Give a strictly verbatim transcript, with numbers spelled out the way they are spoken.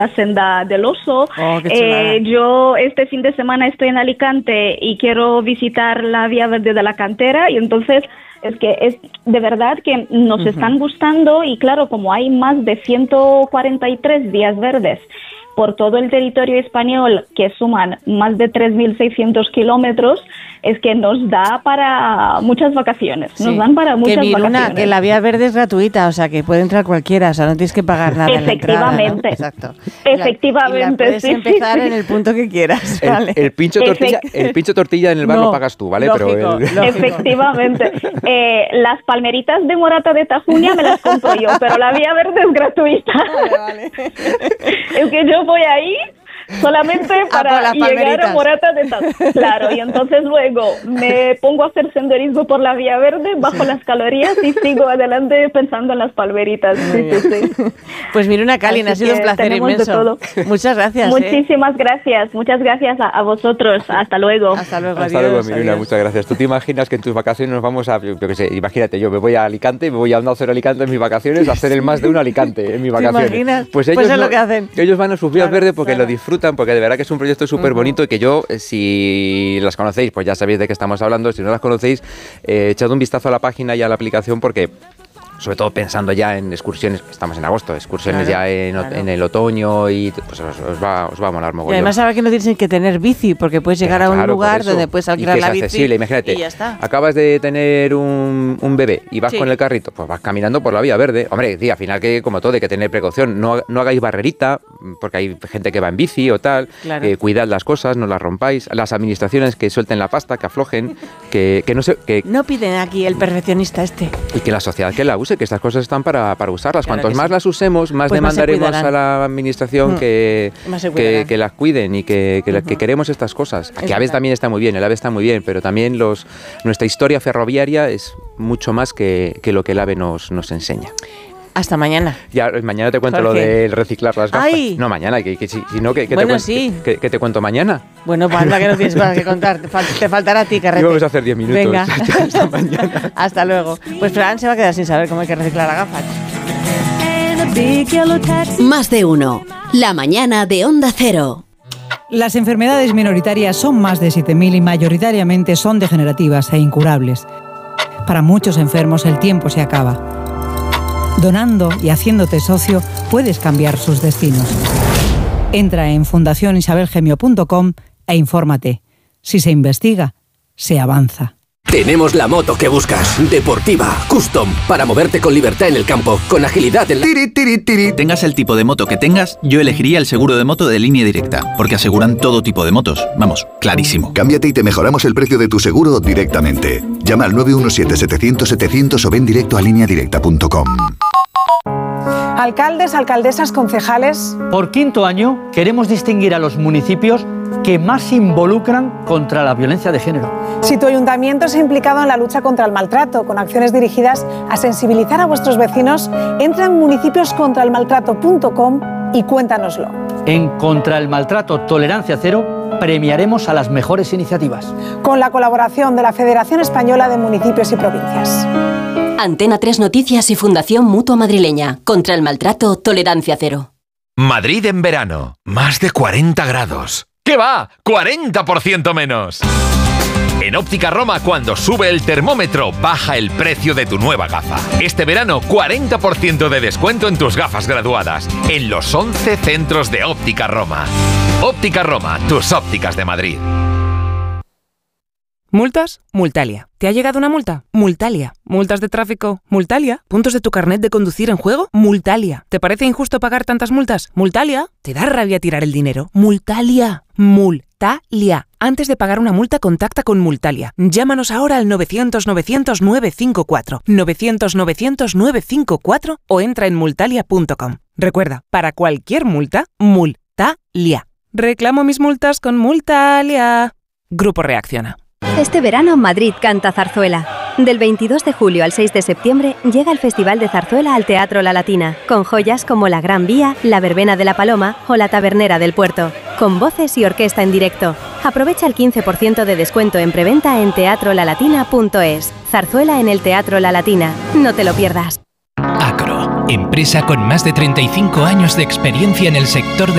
la senda del oso. Oh, qué eh, yo este fin de semana estoy en Alicante y quiero visitar la Vía Verde de la Cantera, y entonces es que es de verdad que nos uh-huh. están gustando, y claro, como hay más de ciento cuarenta y tres vías verdes por todo el territorio español, que suman más de tres mil seiscientos kilómetros, es que nos da para muchas vacaciones, sí. nos dan para muchas que Miruna, vacaciones. Que la vía verde es gratuita, o sea, que puede entrar cualquiera, o sea, no tienes que pagar nada. Efectivamente. En la entrada, ¿no? Exacto. Efectivamente. Y la, y la puedes sí, empezar sí, sí. en el punto que quieras, el, ¿vale? el, pincho tortilla, el pincho tortilla en el bar no, lo pagas tú, ¿vale? Lógico, Pero el... lógico. Efectivamente. Eh, las palmeritas de Morata de Tajuña me las compro yo, pero la vía verde es gratuita. Vale, vale. Es que yo voy ahí solamente para ah, llegar a Morata de Tajuña. Claro, y entonces luego me pongo a hacer senderismo por la vía verde, bajo sí. las calorías y sigo adelante pensando en las palmeritas. Sí, sí, sí. Pues Miruna Callin, ha sido un placer inmenso. Muchas gracias. Muchísimas eh. gracias, muchas gracias a, a vosotros. Hasta luego. Hasta luego, Hasta adiós, luego, Miruna, adiós. muchas gracias. ¿Tú te imaginas que en tus vacaciones nos vamos a, yo qué sé, imagínate, yo me voy a Alicante, me voy a Onda Cero Alicante en mis vacaciones, a hacer el más de un Alicante en mis vacaciones? ¿Te imaginas? Pues ellos, pues es no, lo que hacen. Ellos van a sus vías claro, verdes porque claro. lo disfrutan, porque de verdad que es un proyecto súper bonito uh-huh. y que yo, si las conocéis, pues ya sabéis de qué estamos hablando. Si no las conocéis, eh, echad un vistazo a la página y a la aplicación, porque sobre todo pensando ya en excursiones, estamos en agosto, excursiones claro, ya en, claro. en el otoño, y pues os, os, va, os va a molar mogollón. Y además ahora que no tienes que tener bici, porque puedes llegar claro, a un lugar donde puedes alquilar la bici accesible. Imagínate, y ya está. Acabas de tener un, un bebé y vas sí. con el carrito, pues vas caminando por la vía verde. Hombre, sí, al final que como todo hay que tener precaución, no, no hagáis barrerita, porque hay gente que va en bici o tal, claro. eh, cuidad las cosas, no las rompáis, las administraciones que suelten la pasta, que aflojen, que, que no se... Que, no piden aquí el perfeccionista este. Y que la sociedad que la use, que estas cosas están para Para, para usarlas. Claro Cuantos más sí. las usemos, más pues demandaremos más a la administración mm. que, que, que las cuiden y que, que, uh-huh. que queremos estas cosas. Aquí AVES también está muy bien, el AVE está muy bien, pero también los, nuestra historia ferroviaria es mucho más que, que lo que el AVE nos, nos enseña. Hasta mañana. Ya, mañana te cuento Jorge. Lo de reciclar las gafas. Ay. No, mañana, que, que, si, si no, que, que, bueno, te sí. que, que te cuento mañana. Bueno, pues anda que no tienes más que contar. Te faltará a ti, Carrete. Y vamos a hacer diez minutos. Venga. Hasta mañana. Hasta luego. Pues Fran se va a quedar sin saber cómo hay que reciclar las gafas. Más de uno. La mañana de Onda Cero. Las enfermedades minoritarias son más de siete mil y mayoritariamente son degenerativas e incurables. Para muchos enfermos el tiempo se acaba. Donando y haciéndote socio puedes cambiar sus destinos. Entra en fundación isabel gemio punto com e infórmate. Si se investiga, se avanza. Tenemos la moto que buscas, deportiva, custom, para moverte con libertad en el campo, con agilidad en la... Tiri, tiri, tiri. Tengas el tipo de moto que tengas, yo elegiría el seguro de moto de Línea Directa, porque aseguran todo tipo de motos. Vamos, clarísimo. Cámbiate y te mejoramos el precio de tu seguro directamente. Llama al nueve uno siete, setecientos, setecientos o ven directo a línea directa punto com. Alcaldes, alcaldesas, concejales... Por quinto año queremos distinguir a los municipios que más se involucran contra la violencia de género. Si tu ayuntamiento se ha implicado en la lucha contra el maltrato, con acciones dirigidas a sensibilizar a vuestros vecinos, entra en municipios contra el maltrato punto com y cuéntanoslo. En Contra el Maltrato Tolerancia Cero premiaremos a las mejores iniciativas. Con la colaboración de la Federación Española de Municipios y Provincias. Antena tres Noticias y Fundación Mutua Madrileña. Contra el Maltrato Tolerancia Cero. Madrid en verano. Más de cuarenta grados. ¿Qué va? ¡cuarenta por ciento menos! En Óptica Roma, cuando sube el termómetro, baja el precio de tu nueva gafa. Este verano, cuarenta por ciento de descuento en tus gafas graduadas, en los once centros de Óptica Roma. Óptica Roma, tus ópticas de Madrid. ¿Multas? Multalia. ¿Te ha llegado una multa? Multalia. ¿Multas de tráfico? Multalia. ¿Puntos de tu carnet de conducir en juego? Multalia. ¿Te parece injusto pagar tantas multas? Multalia. ¿Te da rabia tirar el dinero? Multalia. Multalia. Antes de pagar una multa, contacta con Multalia. Llámanos ahora al novecientos, novecientos, novecientos cincuenta y cuatro, novecientos, novecientos, novecientos cincuenta y cuatro o entra en multalia punto com. Recuerda, para cualquier multa, Multalia. Reclamo mis multas con Multalia. Grupo Reacciona. Este verano Madrid canta zarzuela. Del veintidós de julio al seis de septiembre llega el Festival de Zarzuela al Teatro La Latina, con joyas como La Gran Vía, La Verbena de la Paloma o La Tabernera del Puerto, con voces y orquesta en directo. Aprovecha el quince por ciento de descuento en preventa en teatro la latina punto es. Zarzuela en el Teatro La Latina. No te lo pierdas. Acro, empresa con más de treinta y cinco años de experiencia en el sector de